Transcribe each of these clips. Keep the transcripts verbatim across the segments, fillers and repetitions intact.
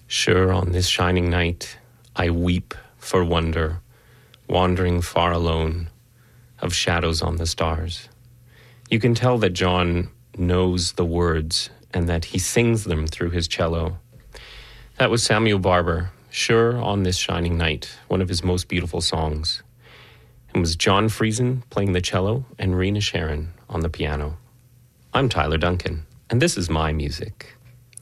Sure, on this shining night, I weep for wonder, wandering far alone, of shadows on the stars. You can tell that John knows the words and that he sings them through his cello. That was Samuel Barber, Sure, on this shining night, one of his most beautiful songs. It was John Friesen playing the cello and Rena Sharon on the piano. I'm Tyler Duncan, and this is my music.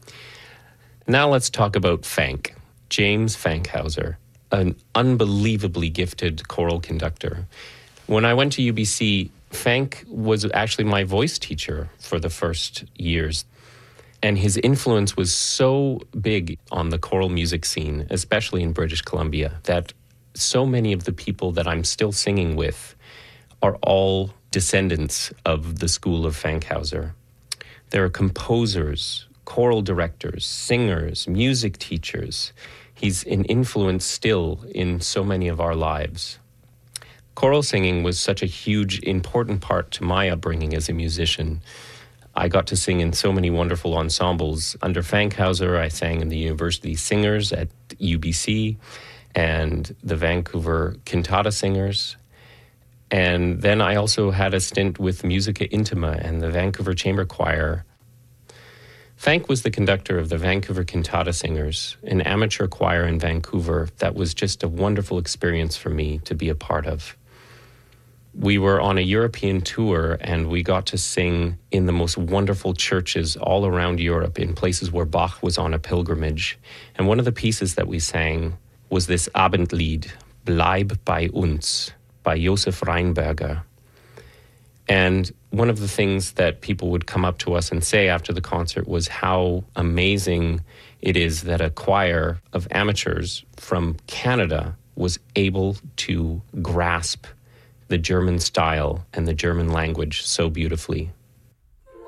Now let's talk about Fank, James Fankhauser, an unbelievably gifted choral conductor. When I went to U B C, Fank was actually my voice teacher for the first years. And his influence was so big on the choral music scene, especially in British Columbia, that so many of the people that I'm still singing with are all descendants of the school of Fankhauser. There are composers, choral directors, singers, music teachers. He's an influence still in so many of our lives. Choral singing was such a huge, important part to my upbringing as a musician. I got to sing in so many wonderful ensembles. Under Fankhauser, I sang in the University Singers at U B C and the Vancouver Cantata Singers. And then I also had a stint with Musica Intima and the Vancouver Chamber Choir. Fank was the conductor of the Vancouver Cantata Singers, an amateur choir in Vancouver that was just a wonderful experience for me to be a part of. We were on a European tour and we got to sing in the most wonderful churches all around Europe in places where Bach was on a pilgrimage. And one of the pieces that we sang was this Abendlied, Bleib bei uns, by Josef Reinberger. And one of the things that people would come up to us and say after the concert was how amazing it is that a choir of amateurs from Canada was able to grasp the German style and the German language so beautifully.